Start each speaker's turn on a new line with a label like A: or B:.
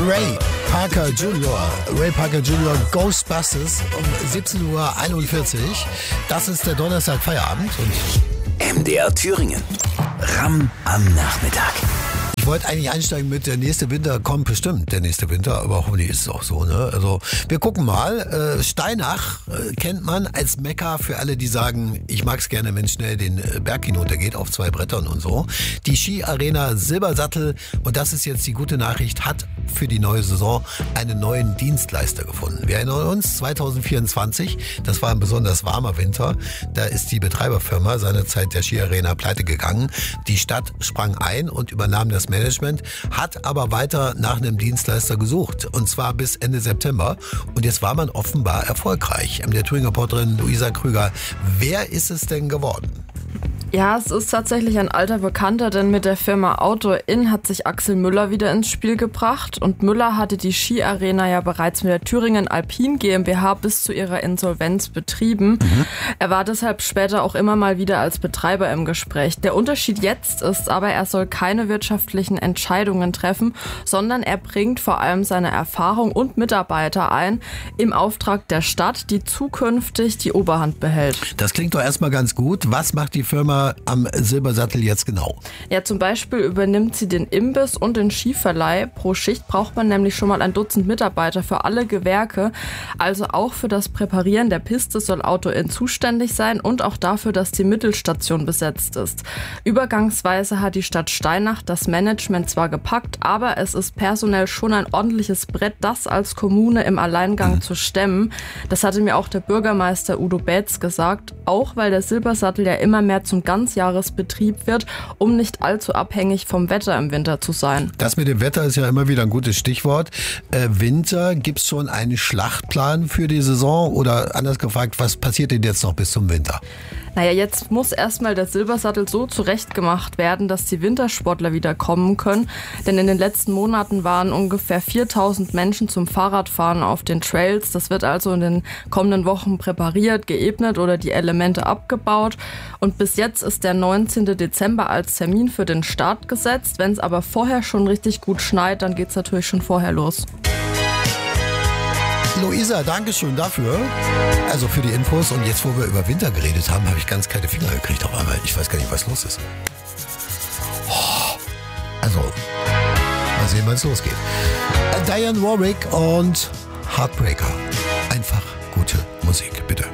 A: Ray Parker Jr., Ghostbusters um 17.41 Uhr. Das ist der Donnerstag Feierabend. Und
B: MDR Thüringen. Ram am Nachmittag.
A: ich wollte eigentlich einsteigen mit der nächste Winter kommt bestimmt, der nächste Winter, aber hoffentlich ist es auch so, ne? Also wir gucken mal. Steinach kennt man als Mekka für alle, die sagen, ich mag's gerne, wenn es schnell den Berg hinuntergeht auf 2 Brettern und so. Die Ski-Arena Silbersattel, und das ist jetzt die gute Nachricht, hat für die neue Saison einen neuen Dienstleister gefunden. Wir erinnern uns, 2024, das war ein besonders warmer Winter, da ist die Betreiberfirma seinerzeit der Ski-Arena pleite gegangen. Die Stadt sprang ein und übernahm das Management, hat aber weiter nach einem Dienstleister gesucht, und zwar bis Ende September. Und jetzt war man offenbar erfolgreich. Der Thüringen-Reporterin Luisa Krüger, wer ist es denn geworden?
C: Ja, es ist tatsächlich ein alter Bekannter, denn mit der Firma Outdoor-In hat sich Axel Müller wieder ins Spiel gebracht. Und Müller hatte die Skiarena ja bereits mit der Thüringen Alpin GmbH bis zu ihrer Insolvenz betrieben. Er war deshalb später auch immer mal wieder als Betreiber im Gespräch. Der Unterschied jetzt ist aber, er soll keine wirtschaftlichen Entscheidungen treffen, sondern er bringt vor allem seine Erfahrung und Mitarbeiter ein im Auftrag der Stadt, die zukünftig die Oberhand behält.
A: Das klingt doch erstmal ganz gut. Was macht die Firma am Silbersattel jetzt genau?
C: Ja, zum Beispiel übernimmt sie den Imbiss und den Skiverleih. Pro Schicht braucht man nämlich schon mal ein Dutzend Mitarbeiter für alle Gewerke. Also auch für das Präparieren der Piste soll Outdoor-In zuständig sein und auch dafür, dass die Mittelstation besetzt ist. Übergangsweise hat die Stadt Steinach das Management zwar gepackt, aber es ist personell schon ein ordentliches Brett, das als Kommune im Alleingang zu stemmen. Das hatte mir auch der Bürgermeister Udo Bätz gesagt, auch weil der Silbersattel ja immer mehr zum Ganzjahresbetrieb wird, um nicht allzu abhängig vom Wetter im Winter zu sein.
A: Das mit dem Wetter ist ja immer wieder ein gutes Stichwort. Winter, gibt es schon einen Schlachtplan für die Saison? Oder anders gefragt, was passiert denn jetzt noch bis zum Winter?
C: Naja, jetzt muss erstmal der Silbersattel so zurechtgemacht werden, dass die Wintersportler wieder kommen können. Denn in den letzten Monaten waren ungefähr 4000 Menschen zum Fahrradfahren auf den Trails. Das wird also in den kommenden Wochen präpariert, geebnet oder die Elemente abgebaut. Und bis jetzt ist der 19. Dezember als Termin für den Start gesetzt. Wenn es aber vorher schon richtig gut schneit, dann geht es natürlich schon vorher los.
A: Luisa, danke schön dafür. Also für die Infos. Und jetzt, wo wir über Winter geredet haben, habe ich ganz kalte Finger gekriegt auf einmal. Ich weiß gar nicht, was los ist. Also, mal sehen, wann es losgeht. Diane Warwick und Heartbreaker. Einfach gute Musik, bitte.